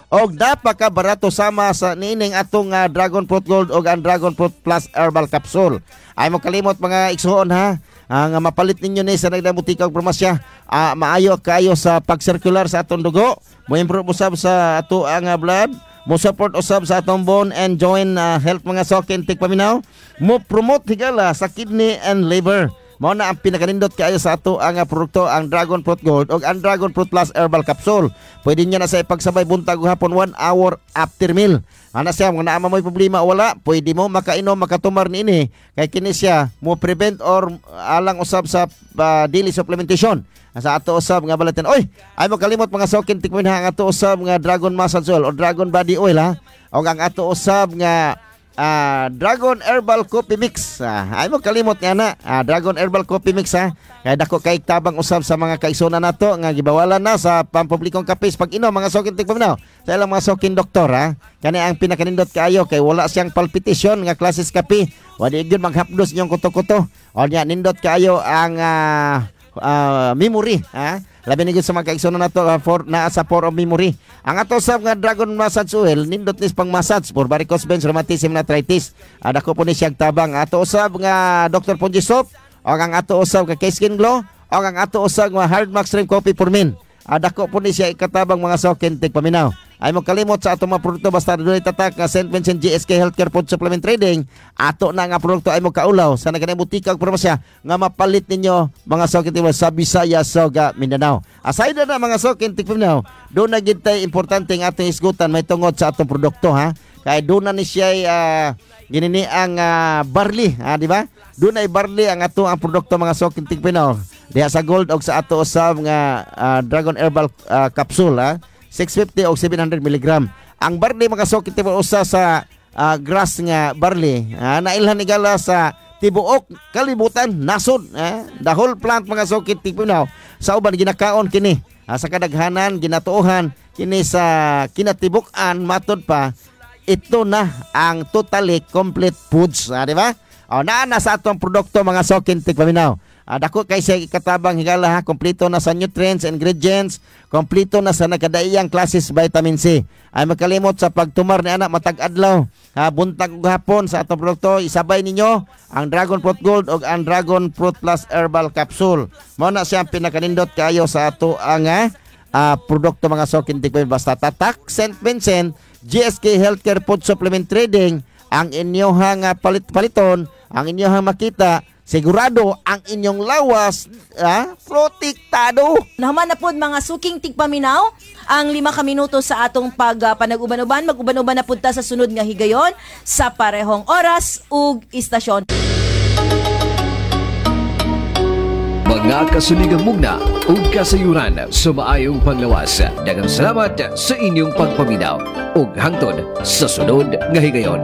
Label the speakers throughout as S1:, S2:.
S1: og napakabarato sama sa nining atong Dragon Fruit Gold o ang Dragon Fruit Plus Herbal Capsule. Ay mo kalimot mga igsuon ha, ang mapalit ninyo ni sa nagdamutika og promasya, maayo kayo sa pag-circular sa atong dugo, mo improve usab sa ato ang blood, mo support usab sa atong bone and joint health mga sokin tigpaminaw, mo promote higala sa kidney and liver. Mao na ang pinakanindot kayo sa ato ang produkto, ang Dragon Fruit Gold o ang Dragon Fruit Plus Herbal Capsule. Pwede niya na sa ipagsabay buntag hapon 1 hour after meal. Ana siya, kung naama mo'y problema wala, pwede mo makainom, makatumar niini. Kay kini siya mo prevent or alang usab sa daily supplementation. Sa ato usab nga balatin. Oy, ay mo kalimot mga sokin tikmin ha, ang ato usab nga Dragon Massage Oil o Dragon Body Oil ha. O ang ato usab nga Dragon Herbal Coffee Mix. Ay mo kalimot nga na Dragon Herbal Coffee Mix ha. Kaya dako kay tabang usab sa mga kaigsunan nato nga gibawalan na sa pampublikong kapis pag inom mga sokin tigpaminaw. Sa ilang mga sokin doktor ha. Kani ang pinakanindot kaayo kay wala siyang palpitation nga klases kape. Wadi gyud maghapdos niyong kuto-kuto. O nya nindot kaayo ang memory ha. Labi ni sa mga kaigsunan nato na sa for of memory. Ang ato sab nga Dragon Massage Oil nindot nis pang massage for varicose veins, rheumatism, and arthritis. Dako po ni siyang tabang. Ato usab nga Dr. Ponji Soap o ang ato usab nga K-Skin Glow o ang ato usab nga Hard Max Stream Coffee for Men. Dako po ni siya ikatabang mga sokin tigpaminaw. Ay mo kalimot sa atong mga produkto basta doon itatak nga St. Vincent GSK Healthcare Food Supplement Trading. Ato na nga produkto ay mo kaulaw sa naganay butika og promasya nga mapalit ninyo mga sokin tigpaminaw sa Bisaya, Soga, Mindanao. Aside na mga sokin tigpaminaw, doon na gid tay importante ang atong isgutan may tungod sa atong produkto ha. Kay doon na ni siya ginini ang barley, di ba? Doon ay barley ang ato ang produkto mga sokin tigpaminaw. Diha sa gold og sa ato usab nga Dragon Herbal Capsule ha. 650 o 700 mg. Ang barley mga sokin tigpaminaw usa sa grass nga barley. Nailhan igala sa tibuok kalibutan nasod. The whole plant mga sokin tigpaminaw sa uban ginakaon kini. Sa kadaghanan ginatuohan kini sa kinatibuk-an matod pa ito na ang totally complete foods, di ba? Naa na sa atong produkto mga sokin tigpaminaw. Dako kay siya katabang higala ha, kompleto na sa nutrients, ingredients, kompleto na sa nakadaiyang klases vitamin C. Ay makalimot sa pagtumar ni anak matag adlaw, buntag ug hapon sa atong produkto, isabay ninyo ang Dragon Fruit Gold o ang Dragon Fruit Plus Herbal Capsule. Mao na siya pinakanindot kayo sa ato ang produkto mga sokin tigpaminaw. Basta tatak St. Vincent GSK Healthcare Food Supplement Trading ang inyohang paliton, ang inyohang makita. Sigurado ang inyong lawas protektado.
S2: Naman na po mga suking tigpaminaw ang 5 ka minuto sa atong panag-uban-uban. Mag-uban-uban na punta sa sunod nga higayon sa parehong oras ug istasyon.
S3: Mga kasuligang mugna ug kasayuran sa maayong panglawas. Daghang salamat sa inyong pagpaminaw ug hangtod sa sunod nga higayon.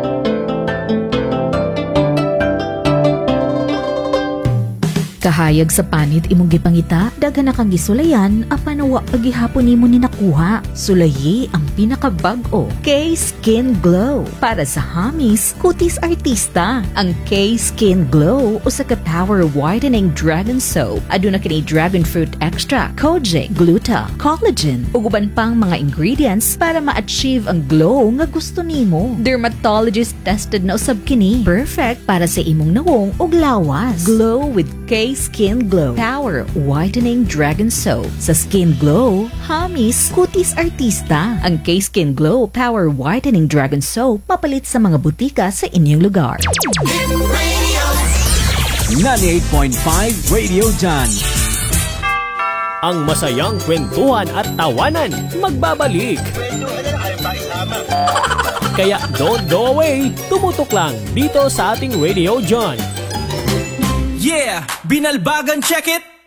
S4: Kahayag sa panit imong gipangita, daghan na kang gisulayan, apanawa pagihapon nimo ni nakuha. Sulayi ang pinakabag-o, K-Skin Glow. Para sa hamis, kutis artista. Ang K-Skin Glow o sa ka-power whitening dragon soap. Aduna kini dragon fruit extract, kojic, gluta, collagen, ug uban pang mga ingredients para ma-achieve ang glow nga gusto nimo. Dermatologist tested na usab kini. Perfect para sa imong nawong ug lawas. Glow with K-Skin Glow Power Whitening Dragon Soap. Sa Skin Glow, hamis, kutis artista. Ang K-Skin Glow Power Whitening Dragon Soap mapalit sa mga butika sa inyong lugar.
S5: 98.5 Radio John. Ang masayang kwentuhan at tawanan magbabalik. Kaya don't go away, tumutok lang dito sa ating Radio John.
S6: Yeah! Binalbagan, check it!